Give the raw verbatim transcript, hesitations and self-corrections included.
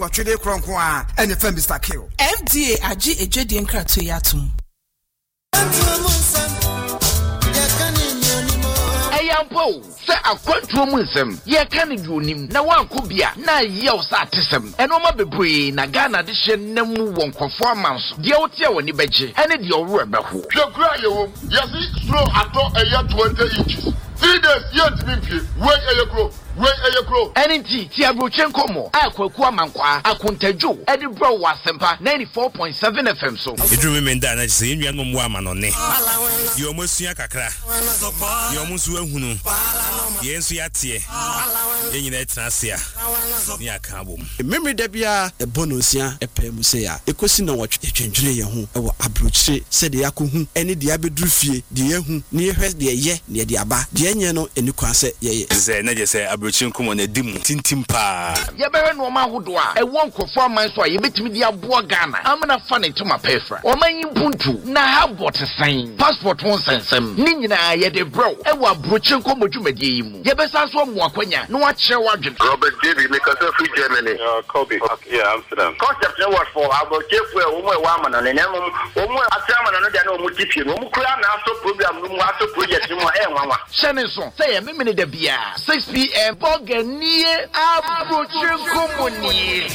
Watchede Kronko a and the Mister Kill. F D A aji ejedi nkrato yatum. Ayampo se akwantuo mu nsem ye ka ne duonim na wanko bia na yew sa atesem enoma bebree na Ghana de hye namu wonkofo amanso de wote woni beje ene de owro ebeho hwekura yewo yesi slow ato eya twenty inches three days yet bimfie we eyekro we eyekro enenti ti abrochen komo akwaku amankwa akontadwo ede bro wasempa ninety-four point seven F M so edru me nda na se enua no mo amanone ye omosua kakra ye omusu ahunu ye nsu yate ye nyina etrasia ni aka bom memre da bia e bonosia e pemu se ya ekosi na wotwe etwendwene ye ho e wo abrochire se de yakohu ene de abedru fie de yehu ne yehwe de ye ne de aba de enye no eni kwa se ye ze na je se abrochire komo na dim tintim pa ye bewe no ma hodo a e won kofo aman so a ye betimi de aboa Ghana amana fa ne tuma pefra o man yimpuntu na habot sign passport won sensem ni nyina ye de bro e wo abrochire komo dwumade yi mu ye besa so mo akwanya no a kire wadwen Robert David because of Germany uh Kobe okay, yeah Amsterdam concept no what for about kefu e wo mo e wa amana ne nem wo mo atrama no de na wo mo tipie no mo kura na so program no mo aso project mo e nwanwa shene so say me me de bia six p m boganie abrochire komo ni